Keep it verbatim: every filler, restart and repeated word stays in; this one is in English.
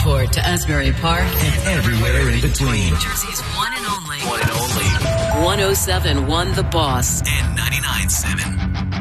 Gulfport to Asbury Park and everywhere in between. Jersey's one and only. One and only. one oh seven point one The Boss and ninety-nine point seven